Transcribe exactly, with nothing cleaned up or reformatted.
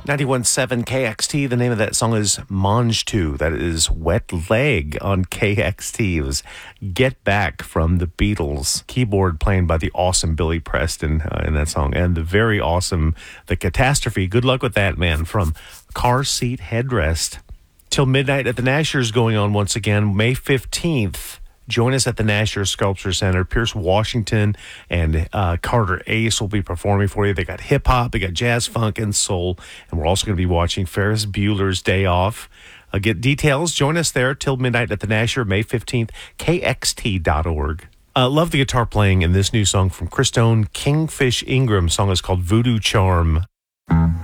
ninety-one point seven K X T. The name of that song is Mange two. That is Wet Leg on K X T. It was Get Back from the Beatles. Keyboard playing by the awesome Billy Preston uh, in that song. And the very awesome The Catastrophe. Good luck with that, man, from Car Seat Headrest. Till midnight at the Nashers going on once again, May fifteenth. Join us at the Nasher Sculpture Center. Pierce Washington and uh, Carter Ace will be performing for you. They got hip-hop, they got jazz, funk, and soul. And we're also going to be watching Ferris Bueller's Day Off. Uh, get details. Join us there till midnight at the Nasher, May fifteenth, K X T dot org. Uh, love the guitar playing in this new song from Christone Kingfish Ingram. The song is called Voodoo Charm.